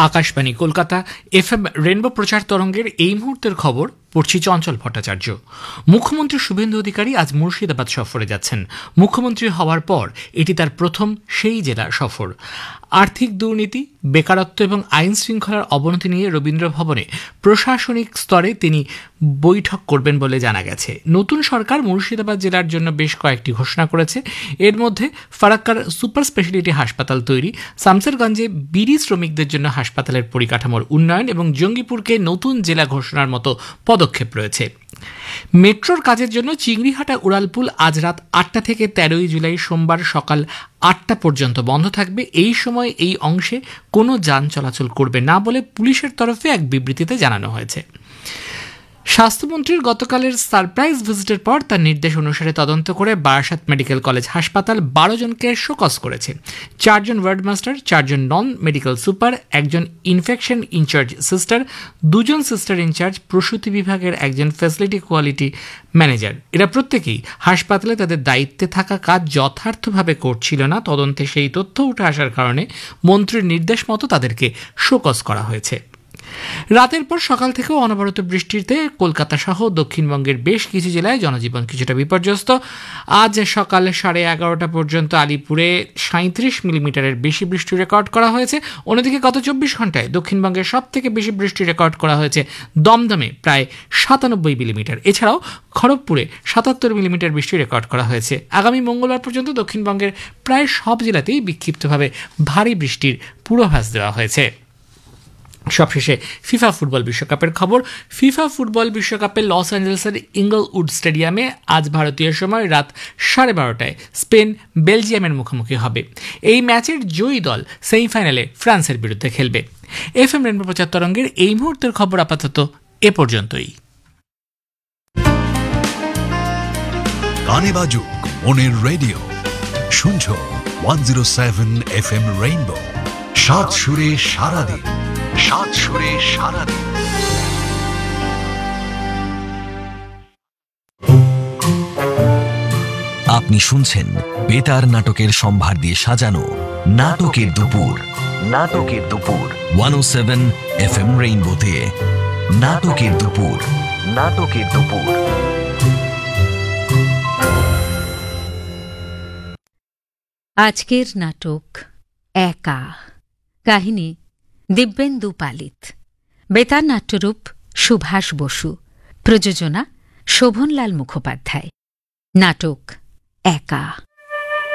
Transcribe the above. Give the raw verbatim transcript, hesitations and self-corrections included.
Akashvani Kolkata FM rainbow প্রচার তরঙ্গের এই মুহূর্তের খবর পড়ছি চঞ্চল ভট্টাচার্য। মুখ্যমন্ত্রী শুভেন্দু অধিকারী আজ মুর্শিদাবাদ সফরে যাচ্ছেন। মুখ্যমন্ত্রী হওয়ার পর এটি তার প্রথম সেই জেলা সফর। আর্থিক দুর্নীতি, বেকারত্ব এবং আইন শৃঙ্খলার অবনতি নিয়ে রবীন্দ্র ভবনে প্রশাসনিক স্তরে তিনি বৈঠক করবেন বলে জানা গেছে। নতুন সরকার মুর্শিদাবাদ জেলার জন্য বেশ কয়েকটি ঘোষণা করেছে। এর মধ্যে ফারাক্কার সুপার স্পেশালিটি হাসপাতাল তৈরি, শামসেরগঞ্জে বিড়ি শ্রমিকদের জন্য হাসপাতালের পরিকাঠামোর উন্নয়ন এবং জঙ্গিপুরকে নতুন জেলা ঘোষণার মতো পদক্ষেপ রয়েছে। মেট্রোর কাজের জন্য চিংড়িহাটা উড়ালপুল আজ রাত আটটা থেকে তেরোই জুলাই সোমবার সকাল আটটা পর্যন্ত বন্ধ থাকবে। এই সময় এই অংশে কোনো যান চলাচল করবে না বলে পুলিশের তরফে এক বিবৃতিতে জানানো হয়েছে। স্বাস্থ্যমন্ত্রীর গতকালের সারপ্রাইজ ভিজিটের পর তার নির্দেশ অনুসারে তদন্ত করে বারাসাত মেডিকেল কলেজ হাসপাতাল বারো জনকে শোকজ করেছে। চারজন ওয়ার্ড মাস্টার, চারজন নন মেডিকেল সুপার, একজন ইনফেকশন ইনচার্জ সিস্টার, দুজন সিস্টার ইনচার্জ, প্রসূতি বিভাগের একজন ফ্যাসিলিটি কোয়ালিটি ম্যানেজার, এরা প্রত্যেকেই হাসপাতালে তাদের দায়িত্বে থাকা কাজ যথার্থভাবে করছিল না। তদন্তে সেই তথ্য উঠে আসার কারণে মন্ত্রীর নির্দেশ মতো তাদেরকে শোকজ করা হয়েছে। রাতের পর সকাল থেকেও অনবরত বৃষ্টিতে কলকাতা সহ দক্ষিণবঙ্গের বেশ কিছু জেলায় জনজীবন কিছুটা বিপর্যস্ত। আজ সকাল সাড়ে এগারোটা পর্যন্ত আলিপুরে সাঁত্রিশ মিলিমিটারের বেশি বৃষ্টি রেকর্ড করা হয়েছে। অন্যদিকে গত চব্বিশ ঘন্টায় দক্ষিণবঙ্গের সব থেকে বেশি বৃষ্টি রেকর্ড করা হয়েছে দমদমে, প্রায় সাতানব্বই মিলিমিটার। এছাড়াও খড়গপুরে সাতাত্তর মিলিমিটার বৃষ্টি রেকর্ড করা হয়েছে। আগামী মঙ্গলবার পর্যন্ত দক্ষিণবঙ্গের প্রায় সব জেলাতেই বিক্ষিপ্তভাবে ভারী বৃষ্টির পূর্বাভাস দেওয়া হয়েছে। সবশেষে ফিফা ফুটবল বিশ্বকাপের খবর। ফিফা ফুটবল বিশ্বকাপে লস অ্যাঞ্জেলেসের ইঙ্গলউড স্টেডিয়ামে আজ ভারতীয় সময় রাত সাড়ে বারোটায় স্পেন বেলজিয়ামের মুখোমুখি হবে। এই ম্যাচের জয়ী দল সেমিফাইনালে ফ্রান্সের বিরুদ্ধে খেলবে। এফ এম রেনবো প্রচার তরঙ্গের এই মুহূর্তের খবর আপাতত এ পর্যন্তই। গানে বাজুক মনের রেডিও, শুনছো one zero seven F M rainbow. সাত সুরে সারাদিন, সাত সুরে সারাদিন। আপনি শুনছেন বেতার নাটকের সম্ভার দিয়ে সাজানো নাটকের দুপুর। নাটকের দুপুর ওয়ান ও সেভেন এফ এম রেইনবোতে। নাটকের দুপুর, নাটকের দুপুর। আজকের নাটক একা, কাহিনী দিব্যেন্দু পালিত, বেতার নাট্যরূপ সুভাষ বসু, প্রযোজনা শোভনলাল মুখোপাধ্যায়। নাটক একা।